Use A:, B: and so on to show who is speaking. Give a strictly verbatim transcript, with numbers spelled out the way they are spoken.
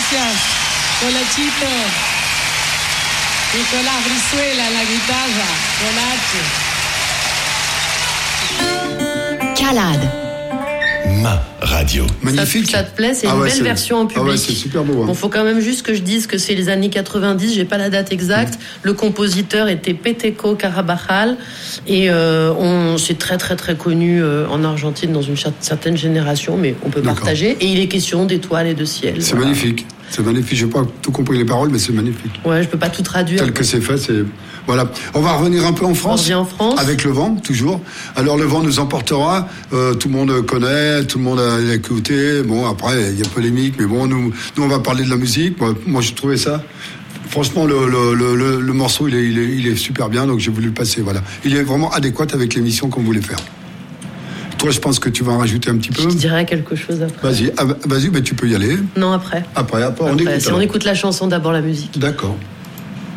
A: gracias. Colachito. Nicolás Brizuela en la guitarra. Colache.
B: Calade.
C: Ma radio.
D: Magnifique.
B: Ça, ça te plaît, c'est
D: ah
B: une
D: ouais,
B: belle
D: c'est...
B: version en public.
D: Ah ouais, c'est super beau. Hein.
B: Bon, faut quand même juste que je dise que c'est les années quatre-vingt-dix, j'ai pas la date exacte. Mmh. Le compositeur était Peteco Carabajal et euh, on, c'est très très très connu euh, en Argentine dans une certaine génération, mais on peut D'accord. partager. Et il est question d'étoiles et de ciel.
D: C'est
B: voilà.
D: magnifique. C'est magnifique. Je n'ai pas tout compris les paroles, mais c'est magnifique.
B: Ouais, je peux pas tout traduire.
D: Tel que c'est fait, c'est... Voilà. On va revenir un peu en France.
B: On revient en France.
D: Avec le vent, toujours. Alors, le vent nous emportera. Euh, tout le monde connaît, tout le monde a écouté. Bon, après, il y a polémique, mais bon, nous, nous, on va parler de la musique. Moi, moi je trouvais ça... Franchement, le, le, le, le morceau, il est, il, est, il est super bien, donc j'ai voulu le passer, voilà. Il est vraiment adéquat avec l'émission qu'on voulait faire. Toi, je pense que tu vas en rajouter un petit peu.
B: Je dirais quelque chose après.
D: Vas-y, ah, vas-y, mais tu peux y aller.
B: Non, après.
D: Après, après, on
B: après,
D: écoute.
B: Si on écoute la chanson, d'abord la musique.
D: D'accord.